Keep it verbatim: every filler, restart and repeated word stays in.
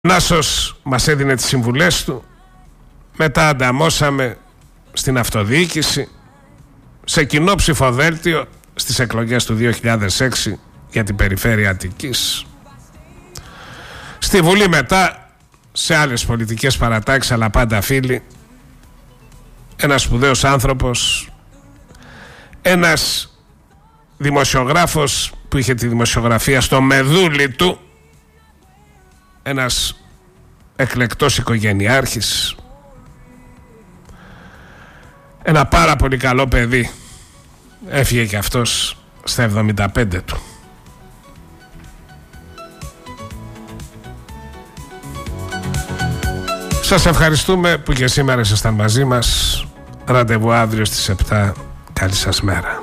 Νάσος μας έδινε τις συμβουλές του. Μετά ανταμώσαμε στην αυτοδιοίκηση, σε κοινό ψηφοδέλτιο στις εκλογές του δύο χιλιάδες έξι για την περιφέρεια Αττικής. Στη Βουλή μετά, σε άλλες πολιτικές παρατάξεις, αλλά πάντα φίλοι. Ένας σπουδαίος άνθρωπος, ένας δημοσιογράφος που είχε τη δημοσιογραφία στο μεδούλι του, ένας εκλεκτός οικογενειάρχης, ένα πάρα πολύ καλό παιδί. Έφυγε και αυτός στα εβδομήντα πέντε του. Σας ευχαριστούμε που και σήμερα ήσασταν μαζί μας. Ραντεβού αύριο στις επτά. Καλή σας μέρα.